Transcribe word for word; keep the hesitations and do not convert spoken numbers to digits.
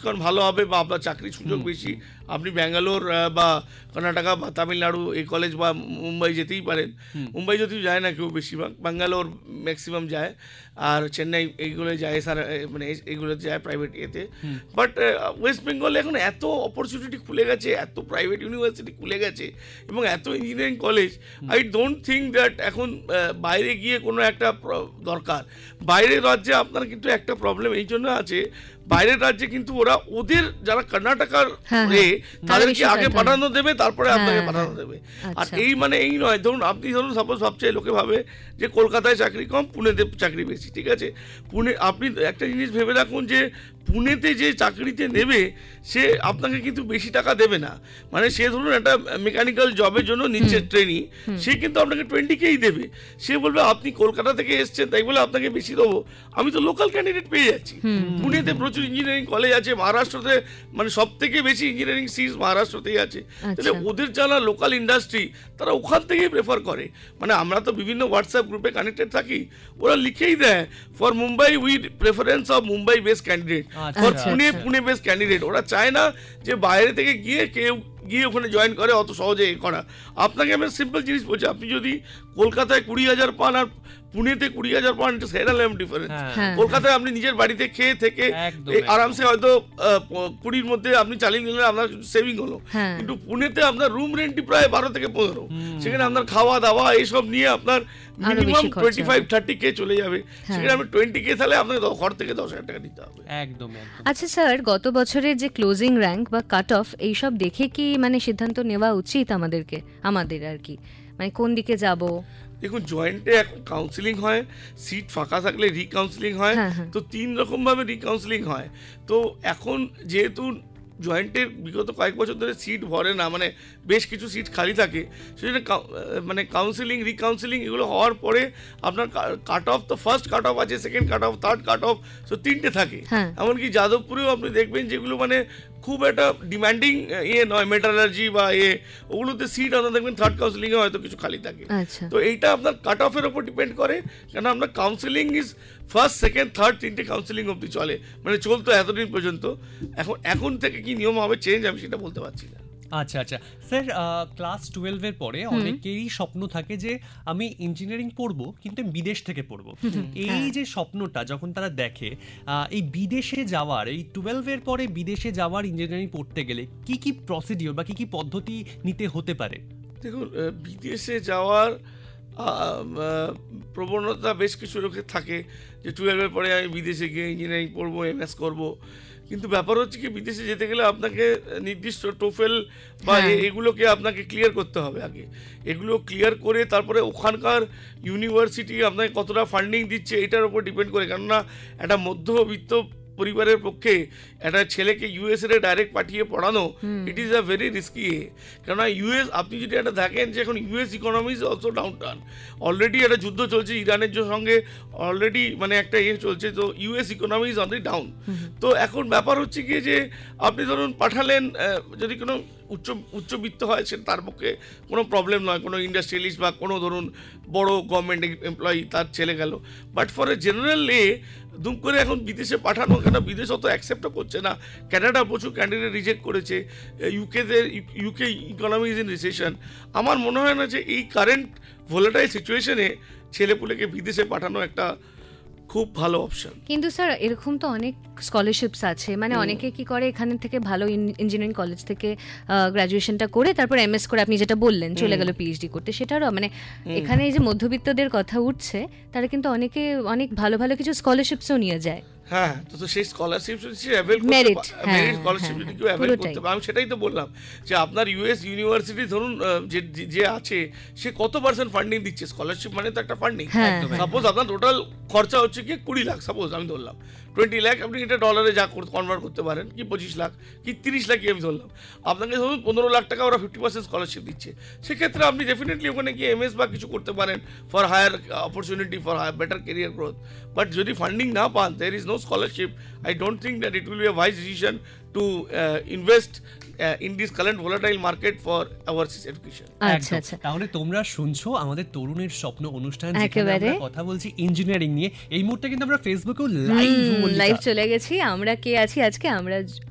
প্রশিক্ষণ ভালো হবে বা আপনার চাকরির সুযোগ বেশি, আপনি ব্যাঙ্গালোর বা কর্ণাটকা বা তামিলনাড়ু এই কলেজ বা মুম্বাই যেতেই পারেন। মুম্বাই যদিও যায় না কেউ, বেশিরভাগ ব্যাঙ্গালোর ম্যাক্সিমাম যায়, আর চেন্নাই এইগুলো যায়, স্যার মানে এইগুলোতে যায় প্রাইভেট ইয়েতে। বাট ওয়েস্ট বেঙ্গলে এখন এত অপরচুনিটি খুলে গেছে, এত প্রাইভেট ইউনিভার্সিটি খুলে গেছে এবং এত engineering college, I don't think that এখন বাইরে গিয়ে কোনো একটা দরকার। বাইরের রাজ্যে আপনার কিন্তু একটা প্রবলেম এই জন্য আছে, বাইরের রাজ্যে কিন্তু ওরা ওদের যারা কর্ণাটকার রে তাদেরকে আগে পাঠানো দেবে, তারপরে আপনাকে পাঠানো দেবে। আর এই মানে এই নয়, ধরুন আপনি ধরুন সাপোজ ভাবছে লোকে ভাবে যে কলকাতায় চাকরি কম, পুনেতে চাকরি বেশি, ঠিক আছে। পুনে আপনি একটা জিনিস ভেবে রাখুন যে পুনেতে যে চাকরিতে নেবে সে আপনাকে কিন্তু বেশি টাকা দেবে না। মানে সে ধরুন একটা মেকানিক্যাল জবের জন্য নিচ্ছে ট্রেনিং, সে কিন্তু আপনাকে টোয়েন্টি কেই দেবে। সে বলবে আপনি কলকাতা থেকে এসছেন তাই বলে আপনাকে বেশি দেবো, আমি তো লোকাল ক্যান্ডিডেট পেয়ে যাচ্ছি। পুনেতে প্রচুর ইঞ্জিনিয়ারিং কলেজ আছে, মহারাষ্ট্রতে মানে সব থেকে বেশি ইঞ্জিনিয়ারিং সিটস মহারাষ্ট্রতেই আছে। তাহলে ওদের যারা লোকাল ইন্ডাস্ট্রি তারা ওখান থেকেই প্রেফার করে। মানে আমরা তো বিভিন্ন হোয়াটসঅ্যাপ গ্রুপে কানেক্টেড থাকি, ওরা লিখেই দেয় for Mumbai we preference of Mumbai best candidate, for Pune Pune best candidate. ওরা চায় না যে বাইরে থেকে গিয়ে কেউ গিয়ে ওখানে জয়েন করে অত সহজে এ করা। আপনাকে আমি সিম্পল জিনিস বলছি, আপনি যদি কলকাতায় কুড়ি হাজার পান আর পুনেতে কুড়ি হাজার পান, এটা সেরা লেভেল ডিফারেন্স। কলকাতায় আপনি নিজের বাড়িতে খেয়ে থেকে আরামসে হয়তো কুড়ির মধ্যে আপনি চালিয়ে নিলেন, আপনার সেভিং হলো। কিন্তু পুনেতে আপনার রুম রেন্টই প্রায় বারো থেকে পনেরো, সেখানে আপনার খাওয়া দাওয়া এইসব নিয়ে আপনার মিনিমাম টোয়েন্টি ফাইভ থার্টি কে চলে যাবে। সেখানে আপনি টোয়েন্টি কে তাহলে আপনাকে ঘর থেকে দশ হাজার টাকা দিতে হবে। একদম। আচ্ছা স্যার, গত বছরের যে ক্লোজিং র্যাঙ্ক বা কাট অফ এইসব দেখে কি মানে সিদ্ধান্ত নেওয়া উচিত আমাদেরকে, আমাদের আর কি, মানে কোন দিকে যাব? দেখুন, জয়েন্টে এখন কাউন্সিলিং হয়, সিট ফাঁকা থাকলে রিকাউন্সিলিং হয়, তো তিন রকম ভাবে রিকাউন্সিলিং হয়। তো এখন যেহেতু জয়েন্টের বিগত কয়েক বছর ধরে সিট ভরে না, মানে বেশ কিছু সিট খালি থাকে, সেজন্য মানে কাউন্সিলিং রিকাউন্সিলিং এগুলো হওয়ার পরে আপনার কাট অফ, তো ফার্স্ট কাট অফ আছে, second cut off, third cut off, তো তিনটে থাকে। এমনকি যাদবপুরেও আপনি দেখবেন যেগুলো মানে খুব একটা ডিমান্ডিং ইয়ে নয়, মেটালার্জি বা এ, ওগুলোতে সিট আপনার দেখবেন থার্ড কাউন্সিলিংয়ে হয়তো কিছু খালি থাকে। তো এইটা আপনার কাট অফের ওপর ডিপেন্ড করে, কারণ আপনার counselling is first second third তিনটে কাউন্সিলিং অবধি চলে, মানে চলতো এতদিন পর্যন্ত। এখন এখন থেকে কি নিয়ম হবে চেঞ্জ আমি সেটা বলতে পারছি না। আচ্ছা আচ্ছা স্যার, ক্লাস টুয়েলভের পরে অনেকেরই স্বপ্ন থাকে যে আমি ইঞ্জিনিয়ারিং পড়বো কিন্তু বিদেশ থেকে পড়বো। এই যে স্বপ্নটা যখন তারা দেখে, এই বিদেশে যাওয়ার, এই টুয়েলভের পরে বিদেশে যাওয়ার ইঞ্জিনিয়ারিং পড়তে গেলে কি কি প্রসিডিওর বা কি কি পদ্ধতি নিতে হতে পারে? দেখুন, বিদেশে যাওয়ার প্রবণতা বেশ কিছু লোকের থাকে যে টুয়েলভের পরে আমি বিদেশে গিয়ে ইঞ্জিনিয়ারিং পড়বো, এম এস করবো। কিন্তু ব্যাপার হচ্ছে কি, বিদেশে যেতে গেলে আপনাকে নির্দিষ্ট টোফেল বা এগুলোকে আপনাকে ক্লিয়ার করতে হবে আগে। এগুলো ক্লিয়ার করে তারপরে ওখানকার ইউনিভার্সিটি আপনাকে কতটা ফান্ডিং দিচ্ছে এটার উপর ডিপেন্ড করে। কেননা একটা মধ্যবিত্ত পরিবারের পক্ষে একটা ছেলেকে ইউএসএ ডাইরেক্ট পাঠিয়ে পড়ানো, it is a very risky. কেননা ইউএস, আপনি যদি একটা দেখেন যে এখন US economy is also down turn, already একটা যুদ্ধ চলছে ইরানের সঙ্গে, অলরেডি মানে একটা ইয়ে চলছে, তো US economy is already down. তো এখন ব্যাপার হচ্ছে কি যে আপনি ধরুন পাঠালেন, যদি কোনো উচ্চ উচ্চবিত্ত হয় সে তার পক্ষে কোনো প্রবলেম নয়, কোনো ইন্ডাস্ট্রিয়ালিস্ট বা কোনো ধরুন বড় গভর্নমেন্ট এমপ্লয়ি তার ছেলে গেল। বাট ফর এ জেনারেল এ দুম করে এখন বিদেশে পাঠানো, কেন বিদেশ অত অ্যাকসেপ্টও করছে না। ক্যানাডা প্রচুর ক্যান্ডিডেট রিজেক্ট করেছে, ইউকেতে UK economy is in recession. আমার মনে হয় না যে এই কারেন্ট ভোলাটাইল সিচুয়েশনে ছেলেপুলেকে বিদেশে পাঠানো একটা খুব ভালো অপশন। কিন্তু স্যার এরকম তো অনেক স্কলারশিপস আছে, মানে অনেকে কি করে এখানে থেকে ভালো ইঞ্জিনিয়ারিং কলেজ থেকে গ্র্যাজুয়েশনটা করে তারপর এমএস করে আপনি যেটা বললেন চলে গেল পিএইচডি করতে, সেটারও মানে এখানে এই যে মধ্যবিত্তদের কথা উঠছে, তারা কিন্তু অনেকে অনেক ভালো ভালো কিছু স্কলারশিপসও নিয়ে যায়। হ্যাঁ, তো সেই স্কলারশিপ অ্যাভেল করতে, মেরিট স্কলারশিপ যদি কেউ অ্যাভেল করতে পারে, আমি সেটাই তো বললাম যে আপনার ইউএস ইউনিভার্সিটি ধরুন যে যে আছে সে কত পার্সেন্ট ফান্ডিং দিচ্ছে। স্কলারশিপ মানে তো একটা ফান্ডিং। সাপোজ আপনার টোটাল খরচা হচ্ছে কি কুড়ি লাখ, সাপোজ আমি ধরলাম টোয়েন্টি লাখ, আপনি এটা ডলারে যা কনভার্ট করতে পারেন, কি পঁচিশ লাখ কি তিরিশ লাখই আমি ধরলাম, আপনাকে ধরুন পনেরো লাখ টাকা ওরা ফিফটি পার্সেন্ট স্কলারশিপ দিচ্ছে। সেক্ষেত্রে আপনি ডেফিনেটলি ওখানে গিয়ে এমএস বা কিছু করতে পারেন for higher opportunity, for higher better career growth. But যদি ফান্ডিং না পান, there is no scholarship, I don't think that it will be a wise decision to uh, invest uh, in this current volatile market for our education. আচ্ছা আচ্ছা, তাহলে তোমরা শুনছো আমাদের তরুণের স্বপ্ন অনুষ্ঠান, যেখানে আমরা কথা বলছি ইঞ্জিনিয়ারিং নিয়ে। এই মুহূর্তে কিন্তু আমরা ফেসবুকেও লাইভ লাইভ চলে গেছি। আমরা কে আছি আজকে? আমরা